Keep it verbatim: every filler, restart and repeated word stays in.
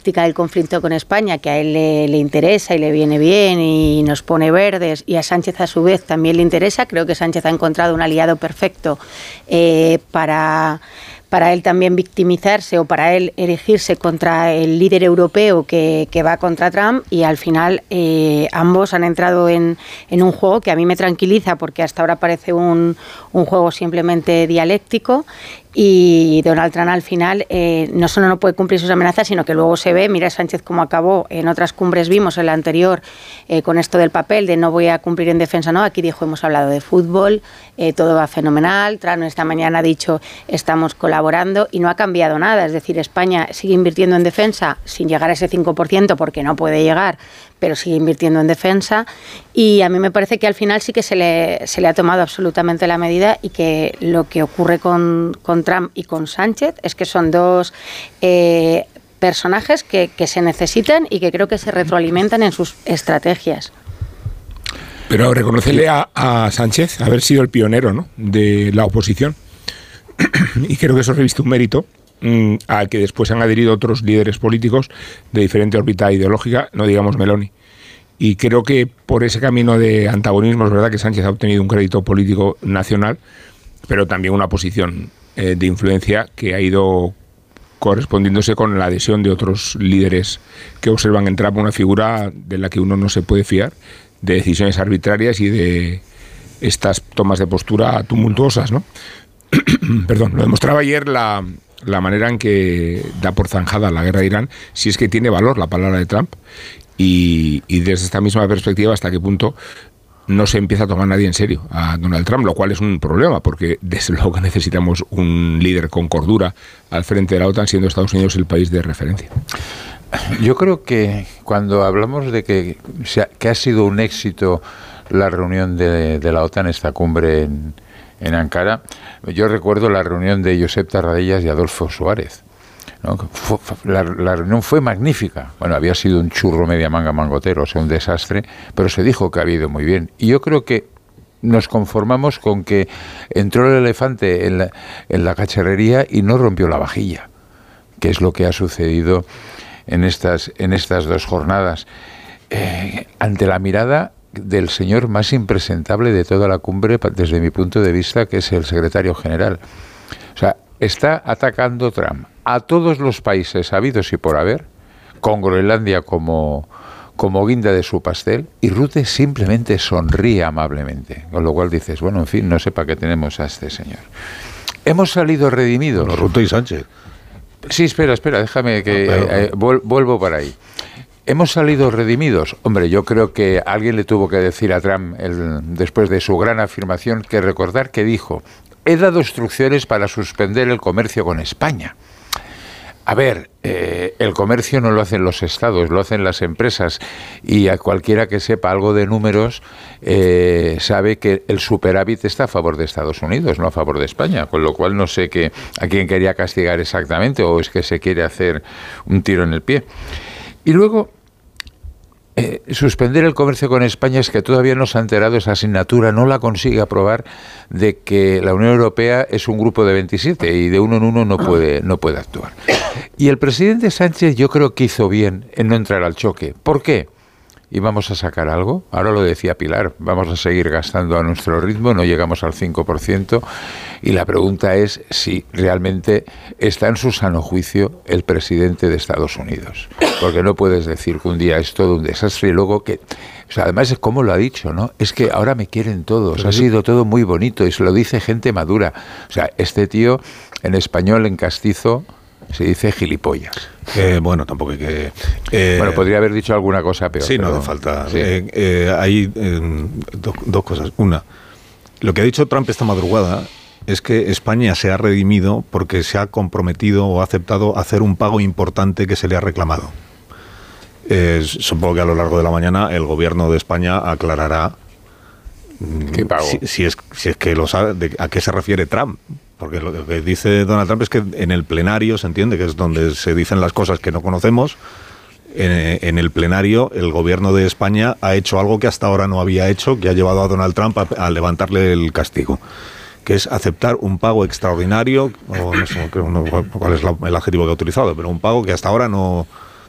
dialéctica del conflicto con España, que a él le, le interesa y le viene bien y nos pone verdes, y a Sánchez a su vez también le interesa. Creo que Sánchez ha encontrado un aliado perfecto eh, para... para él también victimizarse o para él erigirse contra el líder europeo que, que va contra Trump, y al final eh, ambos han entrado en, en un juego que a mí me tranquiliza, porque hasta ahora parece un, un juego simplemente dialéctico, y Donald Trump al final eh, no solo no puede cumplir sus amenazas, sino que luego se ve, mira Sánchez cómo acabó, en otras cumbres vimos en la anterior eh, con esto del papel de no voy a cumplir en defensa, no, aquí dijo hemos hablado de fútbol, eh, todo va fenomenal, Trump esta mañana ha dicho estamos colaborando, y no ha cambiado nada, es decir, España sigue invirtiendo en defensa sin llegar a ese cinco por ciento porque no puede llegar, pero sigue invirtiendo en defensa, y a mí me parece que al final sí que se le, se le ha tomado absolutamente la medida, y que lo que ocurre con, con Trump y con Sánchez es que son dos eh, personajes que, que se necesitan y que creo que se retroalimentan en sus estrategias. Pero reconocerle a, a Sánchez haber sido el pionero, ¿no?, de la oposición, y creo que eso reviste un mérito mmm, al que después han adherido otros líderes políticos de diferente órbita ideológica, no digamos Meloni. Y creo que por ese camino de antagonismo es verdad que Sánchez ha obtenido un crédito político nacional, pero también una posición eh, de influencia que ha ido correspondiéndose con la adhesión de otros líderes que observan en Trump una figura de la que uno no se puede fiar, de decisiones arbitrarias y de estas tomas de postura tumultuosas, ¿no? Perdón, lo demostraba ayer la, la manera en que da por zanjada la guerra de Irán, si es que tiene valor la palabra de Trump, y, y desde esta misma perspectiva hasta qué punto no se empieza a tomar nadie en serio a Donald Trump, lo cual es un problema, porque desde luego que necesitamos un líder con cordura al frente de la OTAN, siendo Estados Unidos el país de referencia. Yo creo que cuando hablamos de que, que ha sido un éxito la reunión de, de la OTAN, esta cumbre en, en Ankara, yo recuerdo la reunión de Josep Tarradellas y Adolfo Suárez, ¿no? Fue, la, la reunión fue magnífica. Bueno, había sido un churro media manga mangotero, o sea, un desastre, pero se dijo que había ido muy bien. Y yo creo que nos conformamos con que entró el elefante en la, en la cacharrería y no rompió la vajilla, que es lo que ha sucedido en estas, en estas dos jornadas. Eh, ante la mirada del señor más impresentable de toda la cumbre, desde mi punto de vista, que es el secretario general. O sea, está atacando Trump a todos los países habidos y por haber, con Groenlandia como, como guinda de su pastel, y Rutte simplemente sonríe amablemente, con lo cual dices, bueno, en fin, no sé para qué tenemos a este señor. Hemos salido redimidos. Bueno, Rutte y Sánchez. Sí, espera, espera, déjame que ah, pero... eh, vuelvo para ahí. ¿Hemos salido redimidos? Hombre, yo creo que alguien le tuvo que decir a Trump, el, después de su gran afirmación, que recordar que dijo: he dado instrucciones para suspender el comercio con España. A ver, eh, el comercio no lo hacen los estados, lo hacen las empresas, y a cualquiera que sepa algo de números eh, sabe que el superávit está a favor de Estados Unidos, no a favor de España, con lo cual no sé qué, a quién quería castigar exactamente, o es que se quiere hacer un tiro en el pie. Y luego, eh, suspender el comercio con España es que todavía no se ha enterado esa asignatura, no la consigue aprobar, de que la Unión Europea es un grupo de veintisiete y de uno en uno no puede, no puede actuar. Y el presidente Sánchez yo creo que hizo bien en no entrar al choque. ¿Por qué? ¿Y vamos a sacar algo? Ahora lo decía Pilar, vamos a seguir gastando a nuestro ritmo, no llegamos al cinco por ciento, y la pregunta es si realmente está en su sano juicio el presidente de Estados Unidos. Porque no puedes decir que un día es todo un desastre y luego que... O sea, además es como lo ha dicho, ¿no? Es que ahora me quieren todos, ha sido todo muy bonito, y se lo dice gente madura. O sea, este tío, en español, en castizo, se dice gilipollas. Eh, bueno, tampoco hay que... Eh, bueno, podría haber dicho alguna cosa peor. Sí, pero, no hace falta. Sí. Eh, eh, hay eh, do, dos cosas. Una, lo que ha dicho Trump esta madrugada es que España se ha redimido porque se ha comprometido o ha aceptado hacer un pago importante que se le ha reclamado. Eh, supongo que a lo largo de la mañana el gobierno de España aclarará ¿qué pago? Si, si, es, si es que lo sabe, de, a qué se refiere Trump. Porque lo que dice Donald Trump es que en el plenario, se entiende que es donde se dicen las cosas que no conocemos, en, en el plenario el gobierno de España ha hecho algo que hasta ahora no había hecho, que ha llevado a Donald Trump a, a levantarle el castigo, que es aceptar un pago extraordinario, o no sé no, cuál es la, el adjetivo que ha utilizado, pero un pago que hasta ahora no...